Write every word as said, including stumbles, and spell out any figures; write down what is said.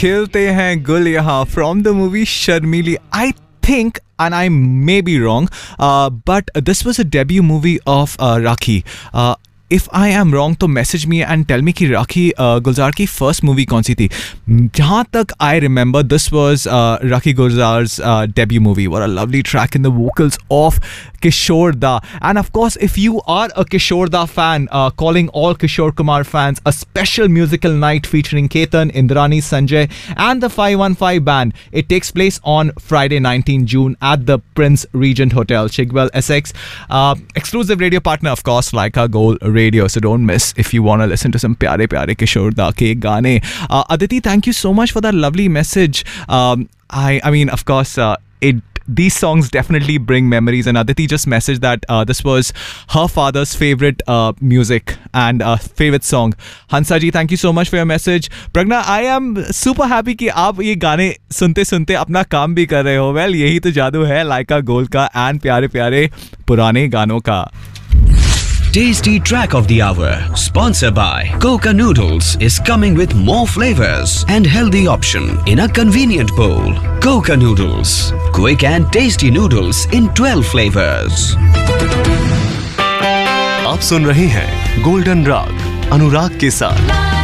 खिलते हैं गुल यहाँ from the movie Sharmili. I think, and I may be wrong, uh, but this was a debut movie of uh, Rakhi. Uh, If I am wrong, तो message me and tell me कि राखी गुलजार की first movie कौन सी थी. जहाँ तक I remember, this was uh, Rakhi Gulzar's uh, debut movie. What a lovely track in the vocals of Kishore Da. And of course, if you are a Kishore Da fan, uh, calling all Kishore Kumar fans a special musical night featuring Ketan, Indrani, Sanjay and the five one five band. It takes place on Friday nineteenth June at the Prince Regent Hotel, Chigwell, Essex. Uh, exclusive radio partner, of course, Laika Gold Radio, so don't miss if you want to listen to some pyare pyare Kishore Da ke gaane. Uh, Aditi, thank you so much for that lovely message. Um, I, I mean, of course, uh, it. These songs definitely bring memories, and Aditi just messaged that uh, this was her father's favorite uh, music and uh, favorite song. Hansa ji, thank you so much for your message. Pragna, I am super happy कि आप ये गाने सुनते सुनते अपना काम भी कर रहे हो. Well, यही तो जादू है लाइका गोल्ड का and प्यारे प्यारे पुराने गानों का. Tasty Track of the Hour, sponsored by Coca Noodles, is coming with more flavors and healthy option in a convenient bowl. Coca Noodles, quick and tasty noodles in twelve flavors. आप सुन रहे हैं golden राग अनुराग के साथ.